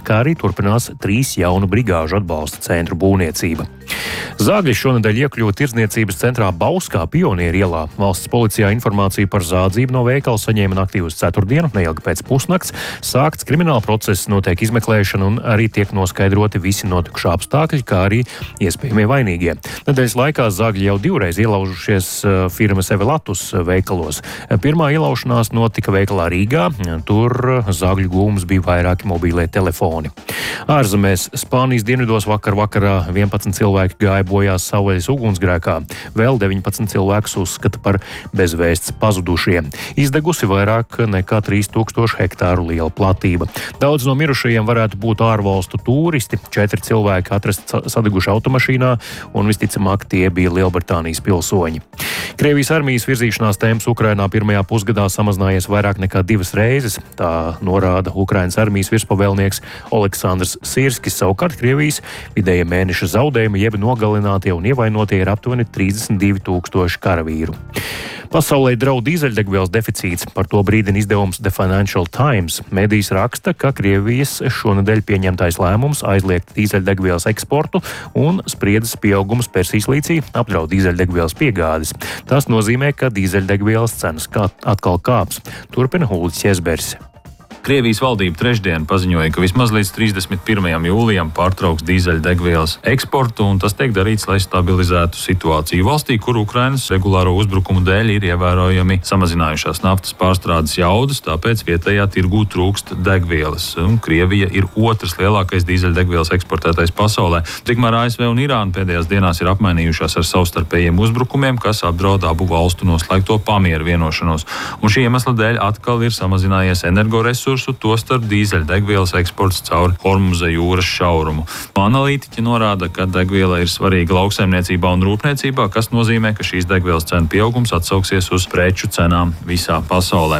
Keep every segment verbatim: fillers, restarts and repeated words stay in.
kā arī turpinās trīs jaunu brigāžu atbalsta centru būvniecība. Zāģi šonedēļ iekļuva tirdzniecības centrā Bauskā Pionieru ielā. Valsts policijā informāciju par zādzību no veikala saņēma naktī uz ceturtdienu, neilgi pēc pusnakts. Sākts krimināla process, notiek izmeklēšana un arī tiek noskaidroti visi notikušā apstākļi, kā arī iespējamie vainīgie. Nedēļas laikā zāģi jau divreiz ielaužušies firmas Evelatus veikalos. Pirmā ielaušanās notika veikalā Rīgā, tur zāģu gūmas bija vairāki mobīlie telefoni. Ārzemēs Spānijas dienvidos vakar vakarā vienpadsmit cilvēki gāja bojā savvaļas ugunsgrēkā. Vēl deviņpadsmit cilvēkus uzskata par bezvēsts pazudušiem. Izdegusi vairāk nekā trīs tūkstoši hektāru liela platība. Daudz no mirušajiem varētu būt ārvalstu tūristi. Četri cilvēki atrasti sadeguši automašīnā un visticamāk tie bija Lielbritānijas pilsoņi. Krievijas armijas virzīšanās temps Ukrainā pirmajā pusgadā samazinājies vairāk nekā divas reizes. Tā norāda Ukrainas armijas virspavēlnieks Oleksandrs Sirskis. Savukārt Krievijas vidēja mēneša zaudējumi jeb nogalinātie un ievainotie ir aptuveni trīsdesmit divi tūkstoši karavīru. Pasaulē draud dīzeļdegvielas deficīts, par to brīdina izdevums The Financial Times. Medijs raksta, ka Krievijas šonedēļ pieņemtais lēmums aizliegt dīzeļdegvielas eksportu un spriedzes pieaugums Persijas līcī apdraud dīzeļdegvielas piegādes. Tas nozīmē, ka dīzeļdegvielas cenas kā atkal kāps. Turpina Ulris Jezbers. Krievijas valdība trešdien paziņoja, ka vismaz līdz trīsdesmit pirmajam jūlijam pārtrauks dīzeļdegvielas eksportu, un tas tiek darīts, lai stabilizētu situāciju valstī, kur Ukrainas regulāro uzbrukumu dēļ ir ievērojami samazinājušās naftas pārstrādes jaudas, tāpēc vietējā tirgū trūkst degvielas. Un Krievija ir otrs lielākais dīzeļdegvielas eksportētais pasaulē. Tikmēr A S V un Irāna pēdējās dienās ir apmainījušās ar savstarpējiem uzbrukumiem, kas apdraud abu valstu noslēgto pamieru vienošanos. Un šī iemesla dēļ atkal ir samazinājies energoresursi, tostarp dīzeļdegvielas eksports caur Hormuza jūras šaurumu. Analītiķi norāda, ka degviela ir svarīga lauksaimniecībā un rūpniecībā, kas nozīmē, ka šīs degvielas cenu pieaugums atsauksies uz preču cenām visā pasaulē.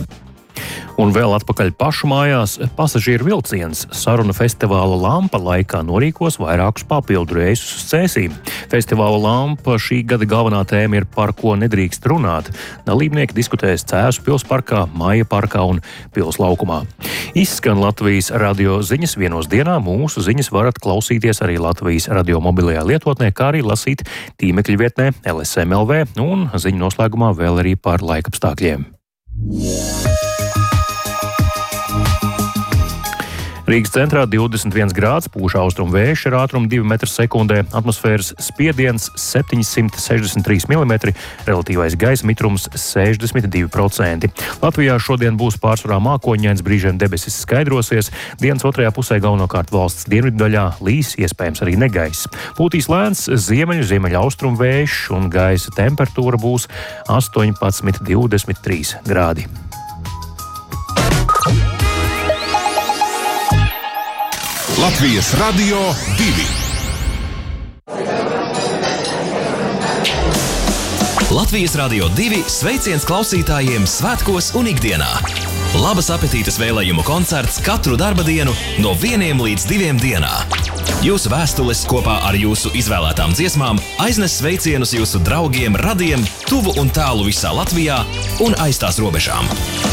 Un vēl atpakaļ pašu mājās pasažieru vilciens saruna festivāla Lampa laikā norīkos vairākus papildu reisus uz Cēsīm. Festivāla Lampa šī gada galvenā tēma ir par ko nedrīkst runāt. Dalībnieki diskutēs Cēsu pilsparkā, Maija parkā un Pils laukumā. Izskan Latvijas radio ziņas vienos dienā. Mūsu ziņas varat klausīties arī Latvijas radio mobilajā lietotnē, kā arī lasīt tīmekļa vietnē L S M L V un ziņu noslēgumā vēl arī par laikapstākļiem. Rīgas centrā divdesmit viens grāds, pūš austrumu vējš ar ātrumu divi metri sekundē, atmosfēras spiediens septiņsimt sešdesmit trīs milimetri, relatīvais gaisa mitrums sešdesmit divi procenti. Latvijā šodien būs pārsvarā mākoņains, brīžiem debesis skaidrosies, dienas otrajā pusē galvenokārt valsts dienvidu daļā līs, iespējams arī negaiss. Pūtīs lēns ziemeļu, ziemeļa austrumu vējš un gaisa temperatūra būs astoņpadsmit divdesmit trīs grādi. Latvijas radio divi. Latvijas radio divi sveiciens klausītājiem svētkos un ikdienā. Labas apetītes vēlējumu koncerts katru darba dienu no vieniem līdz diviem dienā. Jūsu vēstules kopā ar jūsu izvēlētām dziesmām aiznes sveicienus jūsu draugiem, radiem, tuvu un tālu visā Latvijā un aiz tās robežām.